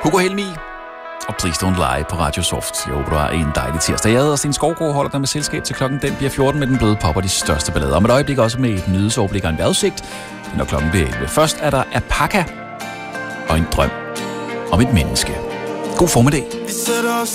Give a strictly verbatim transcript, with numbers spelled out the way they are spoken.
Hugo Helmi og Please Don't Lie på Radio Soft. Jeg håber, du har en dejlig tirsdag. Jeg hedder Sten Skovgaard, holder dig med selskab til klokken. Den bliver fjorten med den bløde pop og de største ballader. Om et øjeblik også med et nyhedsoverblik og en vejrudsigt, når klokken bliver elleve. Først er der Apaka og en drøm om et menneske. God formiddag.